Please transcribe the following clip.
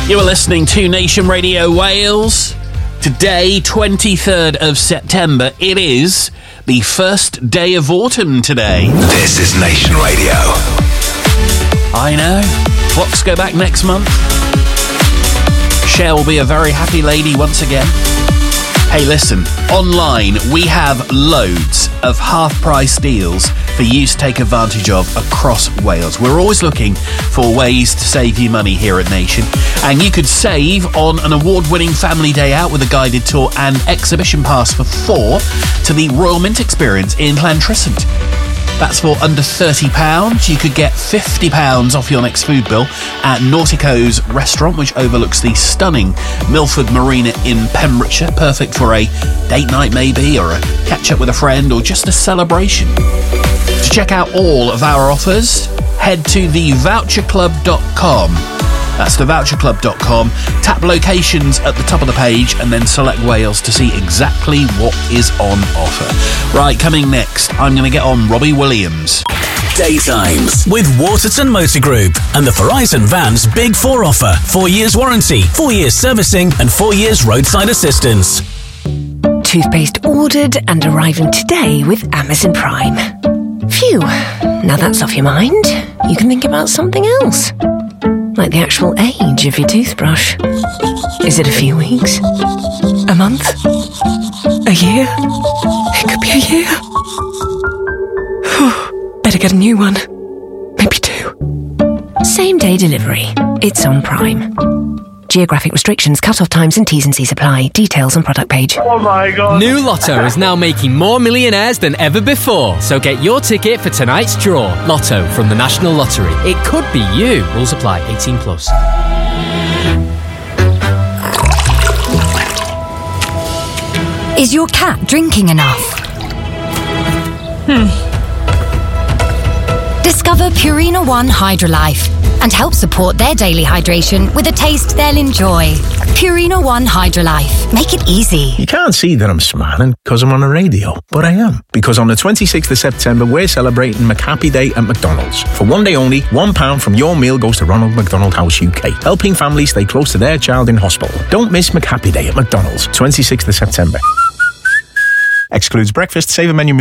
You are listening to Nation Radio Wales. Today, 23rd of September, it is the first day of autumn today. This is Nation Radio. I know. Clocks go back next month. Cher will be a very happy lady once again. Hey, listen, online we have loads of half-price deals for you to take advantage of across Wales. We're always looking for ways to save you money here at Nation, and you could save on an award-winning family day out with a guided tour and exhibition pass for 4 to the Royal Mint Experience in Llantrisant. That's for under £30. You could get £50 off your next food bill at Nautico's restaurant, which overlooks the stunning Milford Marina in Pembrokeshire. Perfect for a date night maybe, or a catch-up with a friend, or just a celebration. To check out all of our offers, head to thevoucherclub.com. That's thevoucherclub.com. Tap locations at the top of the page and then select Wales to see exactly what is on offer. Right, coming next, I'm going to get on Robbie Williams. Daytimes with Waterton Motor Group and the Verizon Vans Big 4 offer. 4 years warranty, 4 years servicing and 4 years roadside assistance. Toothpaste ordered and arriving today with Amazon Prime. Phew, now that's off your mind. You can think about something else. Like the actual age of your toothbrush. Is it a few weeks? A month? A year? It could be a year. Better get a new one. Maybe 2. Same day delivery. It's on Prime. Geographic restrictions, cut-off times and T's and C's apply. Details on product page. Oh my God. New Lotto is now making more millionaires than ever before. So get your ticket for tonight's draw. Lotto from the National Lottery. It could be you. Rules apply. 18 plus. Is your cat drinking enough? Discover Purina One Hydrolife and help support their daily hydration with a taste they'll enjoy. Purina One Hydrolife. Make it easy. You can't see that I'm smiling because I'm on a radio, but I am. Because on the 26th of September, we're celebrating McHappy Day at McDonald's. For one day only, £1 from your meal goes to Ronald McDonald House UK, helping families stay close to their child in hospital. Don't miss McHappy Day at McDonald's, 26th of September. Excludes breakfast, save a menu